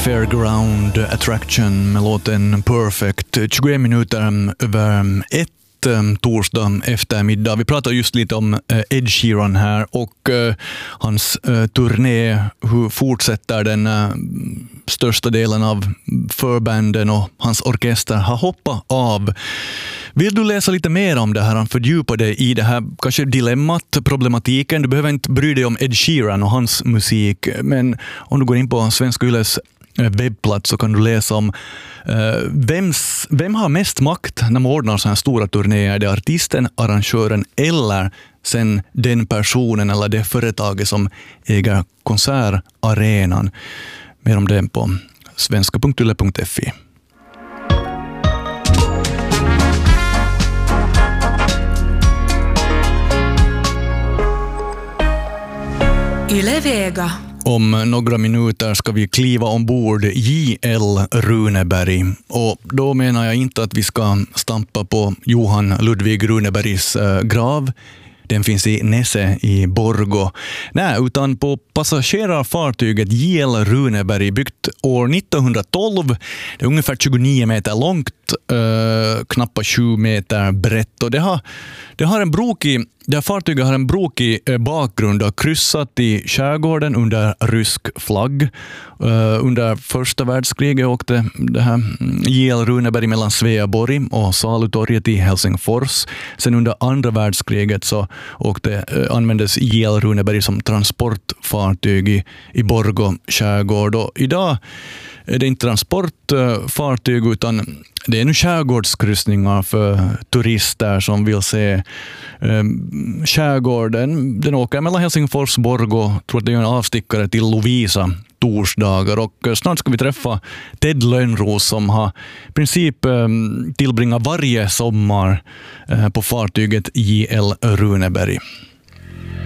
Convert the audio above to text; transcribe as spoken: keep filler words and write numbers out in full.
Fairground Attraction med låten Perfect. tjugoen minuter över ett torsdag eftermiddag. Vi pratar just lite om Ed Sheeran här och hans turné. Hur fortsätter den största delen av förbanden och hans orkester har hoppat av. Vill du läsa lite mer om det här? Han fördjupar dig i det här kanske dilemmat, problematiken. Du behöver inte bry dig om Ed Sheeran och hans musik, men om du går in på Svenska Yles webbplats så kan du läsa om uh, vems, vem har mest makt när man ordnar så här stora turnéer. Det är artisten, arrangören eller sen den personen eller det företaget som äger konsertarenan. Mer om det på svenska punkt yle punkt fi. Yle Vega. Om några minuter ska vi kliva ombord J L Runeberg. Och då menar jag inte att vi ska stampa på Johan Ludvig Runebergs grav. Den finns i Nesse i Borgå. Nej, utan på passagerarfartyget J L Runeberg, byggt år nittonhundratolv. Det är ungefär tjugonio meter långt, eh, knappt sju meter brett. Och det har, det har en brokig, det här fartyget har en brokig bakgrund och kryssat i skärgården under rysk flagg. Uh, under första världskriget åkte det här J L Runeberg mellan Sveaborg och Salutorget i Helsingfors. Sen under andra världskriget så åkte, uh, användes J L Runeberg som transportfartyg i, i Borgå skärgård. Och idag är det inte transportfartyg utan det är nu skärgårdskryssningar för turister som vill se eh, skärgården. Den åker mellan Helsingfors och Borgå. Jag tror att det är en avstickare till Lovisa torsdagar. Och snart ska vi träffa Ted Lönnros som har i princip eh, tillbringat varje sommar eh, på fartyget J L Runeberg.